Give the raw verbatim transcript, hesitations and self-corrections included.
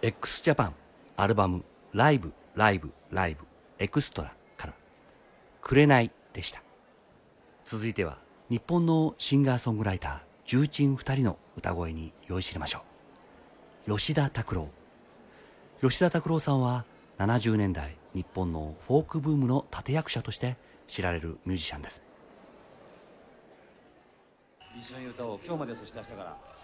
x ジャパンアルバムライブライブライブエクストラから紅でした。続いては日本のシンガーソングライター重鎮ふたりの歌声に酔いしれましょう。吉田拓郎。吉田拓郎さんはななじゅうねんだい日本のフォークブームの立役者として知られるミュージシャンです。 一緒に歌おう今日まで、そして明日から。